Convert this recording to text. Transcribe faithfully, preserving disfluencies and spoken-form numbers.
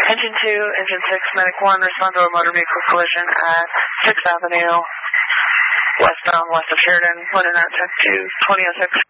Engine two, Engine six, Medic one, respond to a motor vehicle collision at sixth Avenue, westbound west of Sheridan, one in at two twenty oh six.